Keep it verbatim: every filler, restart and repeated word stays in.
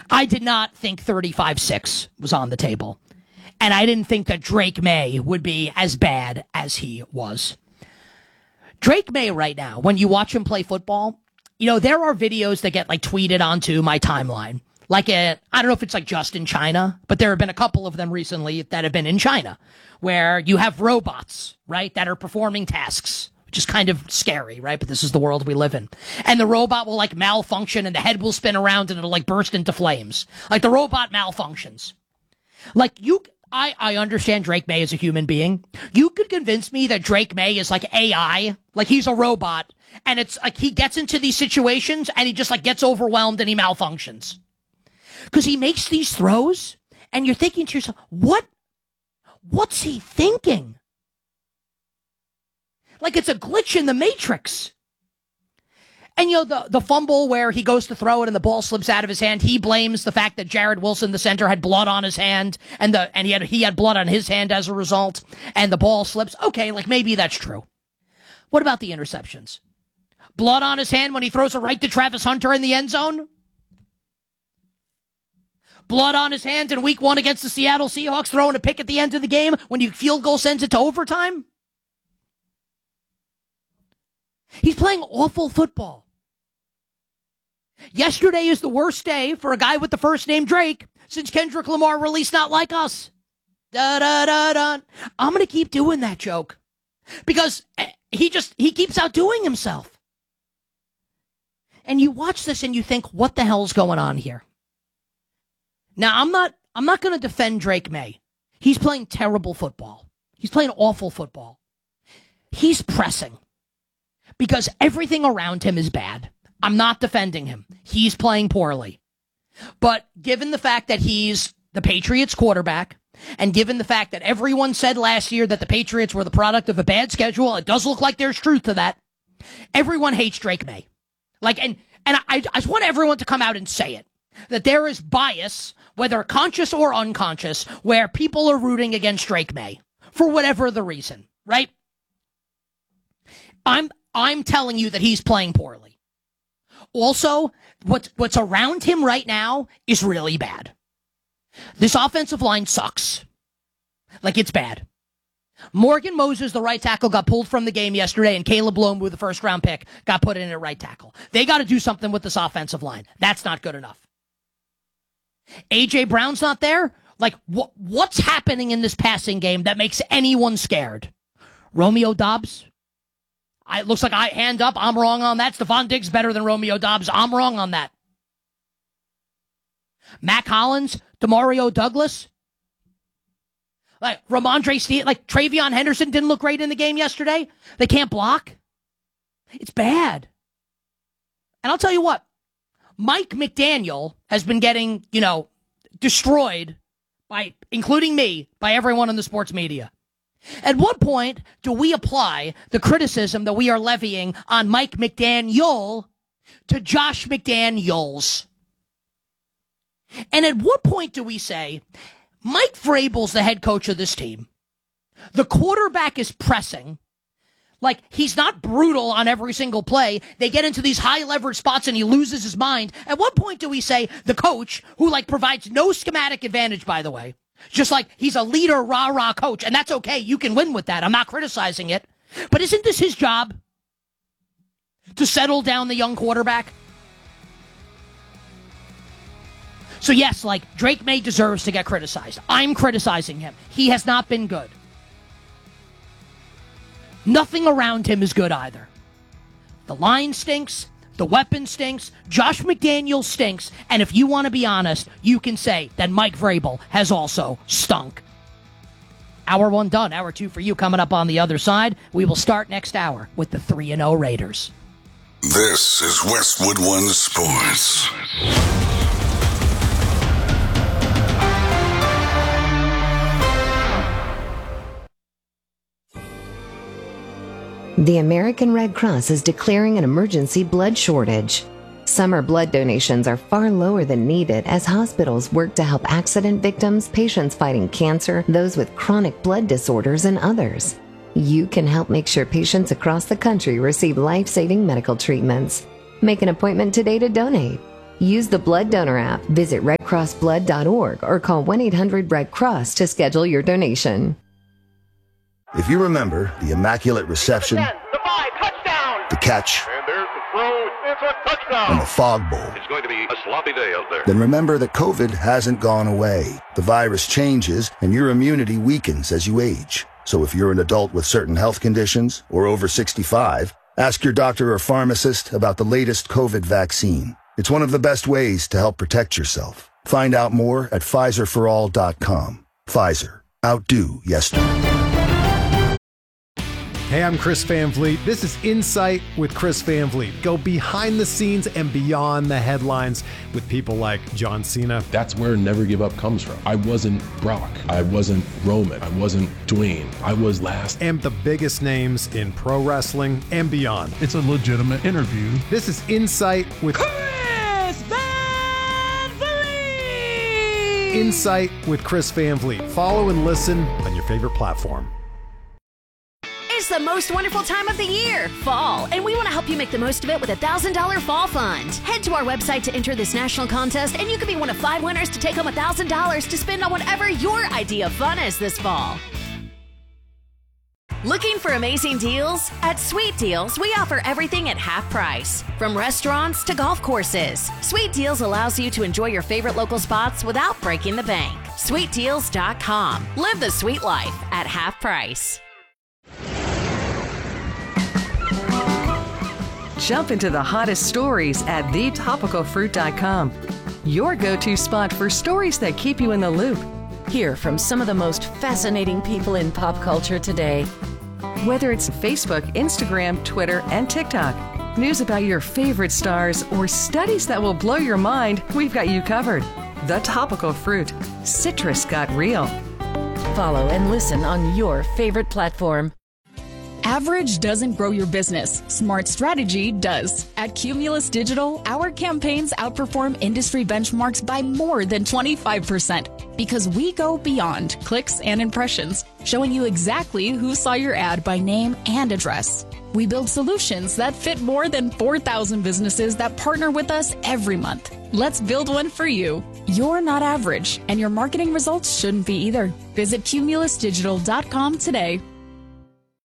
I did not think thirty-five six was on the table. And I didn't think that Drake May would be as bad as he was. Drake May right now, when you watch him play football, you know, there are videos that get like tweeted onto my timeline. Like a, I don't know if it's like just in China, but there have been a couple of them recently that have been in China where you have robots, right, that are performing tasks, which is kind of scary, right? But this is the world we live in. And the robot will like malfunction and the head will spin around and it'll like burst into flames. Like the robot malfunctions. Like you, I, I understand Drake May is a human being. You could convince me that Drake May is like A I, like he's a robot, and it's like he gets into these situations and he just like gets overwhelmed and he malfunctions. Because he makes these throws and you're thinking to yourself, what, what's he thinking? Like it's a glitch in the Matrix. And, you know, the, the fumble where he goes to throw it and the ball slips out of his hand, he blames the fact that Jared Wilson, the center, had blood on his hand and the and he had he had blood on his hand as a result, and the ball slips. Okay, like maybe that's true. What about the interceptions? Blood on his hand when he throws it right to Travis Hunter in the end zone? Blood on his hand in week one against the Seattle Seahawks throwing a pick at the end of the game when you field goal sends it to overtime? He's playing awful football. Yesterday is the worst day for a guy with the first name Drake since Kendrick Lamar released Not Like Us. Da da da da. I'm going to keep doing that joke because he just, he keeps outdoing himself. And you watch this and you think, what the hell's going on here? Now, I'm not, I'm not going to defend Drake May. He's playing terrible football. He's playing awful football. He's pressing because everything around him is bad. I'm not defending him. He's playing poorly. But given the fact that he's the Patriots quarterback, and given the fact that everyone said last year that the Patriots were the product of a bad schedule, it does look like there's truth to that. Everyone hates Drake May. Like, and, and I, I just want everyone to come out and say it. That there is bias, whether conscious or unconscious, where people are rooting against Drake May. For whatever the reason, right? I'm, I'm telling you that he's playing poorly. Also, what's, what's around him right now is really bad. This offensive line sucks. Like, it's bad. Morgan Moses, the right tackle, got pulled from the game yesterday, and Caleb Loam, with the first-round pick, got put in at right tackle. They got to do something with this offensive line. That's not good enough. A J. Brown's not there? Like, wh- what's happening in this passing game that makes anyone scared? Romeo Doubs? I, it looks like I hand up. I'm wrong on that. Stephon Diggs better than Romeo Doubs. I'm wrong on that. Mac Hollins, Demario Douglas, like Ramondre Steele, like Travion Henderson didn't look great in the game yesterday. They can't block. It's bad. And I'll tell you what, Mike McDaniel has been getting, you know, destroyed by, including me, by everyone in the sports media. At what point do we apply the criticism that we are levying on Mike McDaniel to Josh McDaniels? And at what point do we say, Mike Vrabel's the head coach of this team. The quarterback is pressing. Like, he's not brutal on every single play. They get into these high leverage spots and he loses his mind. At what point do we say the coach, who like provides no schematic advantage, by the way, just like he's a leader, rah-rah coach, and that's okay. You can win with that. I'm not criticizing it. But isn't this his job? To settle down the young quarterback? So yes, like, Drake May deserves to get criticized. I'm criticizing him. He has not been good. Nothing around him is good either. The line stinks. The weapon stinks. Josh McDaniels stinks. And if you want to be honest, you can say that Mike Vrabel has also stunk. Hour one done. Hour two for you coming up on the other side. We will start next hour with the three and oh Raiders. This is Westwood One Sports. The American Red Cross is declaring an emergency blood shortage. Summer blood donations are far lower than needed as hospitals work to help accident victims, patients fighting cancer, those with chronic blood disorders, and others. You can help make sure patients across the country receive life-saving medical treatments. Make an appointment today to donate. Use the Blood Donor app. Visit Red cross blood dot org or call one eight hundred red cross to schedule your donation. If you remember the Immaculate Reception, the five, touchdown, the catch, and there's the throw, it's a touchdown, and the Fog Bowl, it's going to be a sloppy day out there. then remember that COVID hasn't gone away. The virus changes, and your immunity weakens as you age. So if you're an adult with certain health conditions or over sixty-five, ask your doctor or pharmacist about the latest COVID vaccine. It's one of the best ways to help protect yourself. Find out more at Pfizer for all dot com. Pfizer. Outdo yesterday. Hey, I'm Chris Van Vliet. This is Insight with Chris Van Vliet. Go behind the scenes and beyond the headlines with people like John Cena. That's where Never Give Up comes from. I wasn't Brock. I wasn't Roman. I wasn't Dwayne. I was last. And the biggest names in pro wrestling and beyond. It's a legitimate interview. This is Insight with Chris Van Vliet. Insight with Chris Van Vliet. Follow and listen on your favorite platform. It's the most wonderful time of the year, fall, and we want to help you make the most of it with a one thousand dollars Fall Fund. Head to our website to enter this national contest, and you could be one of five winners to take home one thousand dollars to spend on whatever your idea of fun is this fall. Looking for amazing deals? At Sweet Deals, we offer everything at half price. From restaurants to golf courses, Sweet Deals allows you to enjoy your favorite local spots without breaking the bank. sweet deals dot com. Live the sweet life at half price. Jump into the hottest stories at the topical fruit dot com. Your go-to spot for stories that keep you in the loop. Hear from some of the most fascinating people in pop culture today. Whether it's Facebook, Instagram, Twitter, and TikTok, news about your favorite stars, or studies that will blow your mind, we've got you covered. The Topical Fruit. Citrus got real. Follow and listen on your favorite platform. Average doesn't grow your business. Smart strategy does. At Cumulus Digital, our campaigns outperform industry benchmarks by more than twenty-five percent because we go beyond clicks and impressions, showing you exactly who saw your ad by name and address. We build solutions that fit more than four thousand businesses that partner with us every month. Let's build one for you. You're not average, and your marketing results shouldn't be either. Visit cumulus digital dot com today.